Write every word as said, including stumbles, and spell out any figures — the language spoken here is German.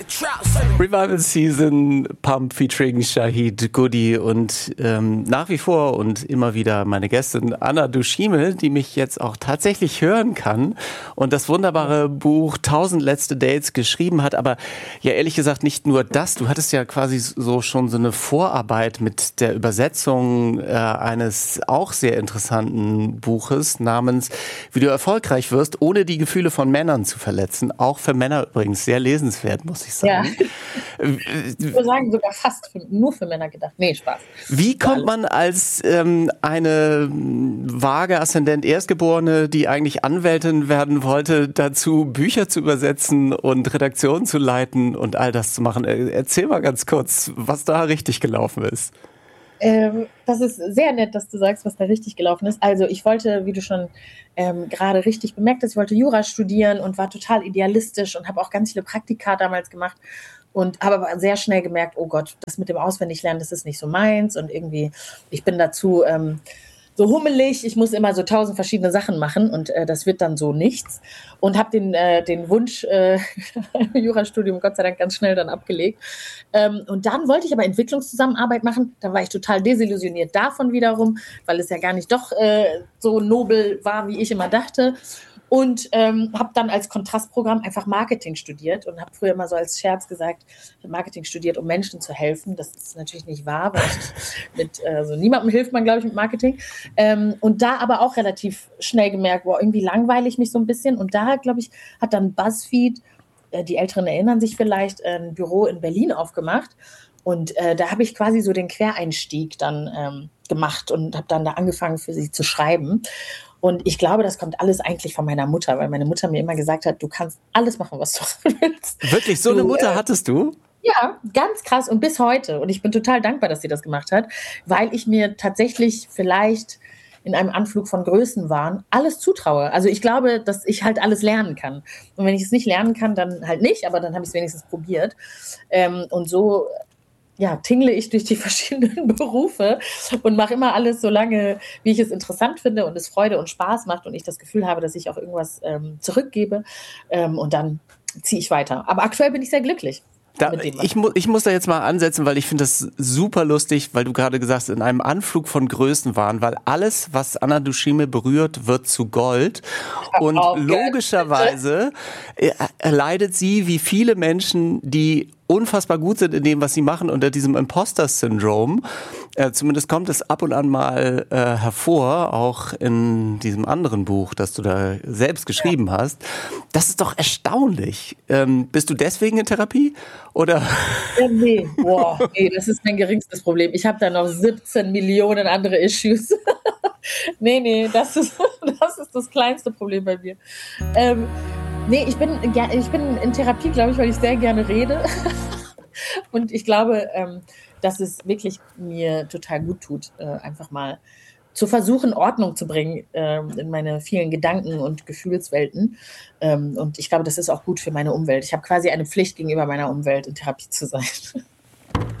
Revival Season, Pump featuring Shahid Goody und ähm, nach wie vor und immer wieder meine Gästin Anna Dushime, die mich jetzt auch tatsächlich hören kann und das wunderbare Buch tausend letzte Dates geschrieben hat, aber ja ehrlich gesagt nicht nur das, du hattest ja quasi so schon so eine Vorarbeit mit der Übersetzung äh, eines auch sehr interessanten Buches namens Wie du erfolgreich wirst, ohne die Gefühle von Männern zu verletzen. Auch für Männer übrigens sehr lesenswert, muss ich sagen. Ja. Ich würde sagen, sogar fast für, nur für Männer gedacht. Nee, Spaß. Wie kommt man als ähm, eine vage Aszendent Erstgeborene, die eigentlich Anwältin werden wollte, dazu, Bücher zu übersetzen und Redaktionen zu leiten und all das zu machen? Erzähl mal ganz kurz, was da richtig gelaufen ist. Ähm, das ist sehr nett, dass du sagst, was da richtig gelaufen ist. Also ich wollte, wie du schon ähm, gerade richtig bemerkt hast, ich wollte Jura studieren und war total idealistisch und habe auch ganz viele Praktika damals gemacht und habe aber sehr schnell gemerkt, oh Gott, das mit dem Auswendiglernen, das ist nicht so meins und irgendwie, ich bin dazu ähm, so hummelig, ich muss immer so tausend verschiedene Sachen machen und äh, das wird dann so nichts und habe den, äh, den Wunsch äh, Jurastudium Gott sei Dank ganz schnell dann abgelegt. Ähm, und dann wollte ich aber Entwicklungszusammenarbeit machen, da war ich total desillusioniert davon wiederum, weil es ja gar nicht doch äh, so nobel war, wie ich immer dachte. Und ähm, habe dann als Kontrastprogramm einfach Marketing studiert und habe früher immer so als Scherz gesagt, ich habe Marketing studiert, um Menschen zu helfen. Das ist natürlich nicht wahr, weil ich mit also niemandem hilft man, glaube ich, mit Marketing. Ähm, und da aber auch relativ schnell gemerkt, boah, irgendwie langweile ich mich so ein bisschen. Und da, glaube ich, hat dann BuzzFeed, äh, die Älteren erinnern sich vielleicht, ein Büro in Berlin aufgemacht. Und äh, da habe ich quasi so den Quereinstieg dann ähm, gemacht und habe dann da angefangen, für sie zu schreiben. Und ich glaube, das kommt alles eigentlich von meiner Mutter, weil meine Mutter mir immer gesagt hat, du kannst alles machen, was du willst. Wirklich, so eine du, Mutter äh, hattest du? Ja, ganz krass und bis heute. Und ich bin total dankbar, dass sie das gemacht hat, weil ich mir tatsächlich vielleicht in einem Anflug von Größenwahn alles zutraue. Also ich glaube, dass ich halt alles lernen kann. Und wenn ich es nicht lernen kann, dann halt nicht, aber dann habe ich es wenigstens probiert. Ähm, und so ja, tingle ich durch die verschiedenen Berufe und mache immer alles so lange, wie ich es interessant finde und es Freude und Spaß macht und ich das Gefühl habe, dass ich auch irgendwas ähm, zurückgebe ähm, und dann ziehe ich weiter. Aber aktuell bin ich sehr glücklich. Da, ich, mu- ich muss da jetzt mal ansetzen, weil ich finde das super lustig, weil du gerade gesagt hast, in einem Anflug von Größenwahn, weil alles, was Anna Dushime berührt, wird zu Gold. Und Oh, logischerweise äh, erleidet sie, wie viele Menschen, die unfassbar gut sind in dem, was sie machen, unter diesem Imposter-Syndrom. Äh, zumindest kommt es ab und an mal äh, hervor, auch in diesem anderen Buch, das du da selbst geschrieben ja. hast. Das ist doch erstaunlich. Ähm, bist du deswegen in Therapie? Oder? Ja, nee. Boah, nee, das ist mein geringstes Problem. Ich habe da noch siebzehn Millionen andere Issues. nee, nee, das ist, das ist das kleinste Problem bei mir. Ähm, Nee, ich bin, ich bin in Therapie, glaube ich, weil ich sehr gerne rede. Und ich glaube, ähm, dass es wirklich mir total gut tut, äh, einfach mal zu versuchen, Ordnung zu bringen ähm, in meine vielen Gedanken- und Gefühlswelten. Ähm, und ich glaube, das ist auch gut für meine Umwelt. Ich habe quasi eine Pflicht gegenüber meiner Umwelt, in Therapie zu sein.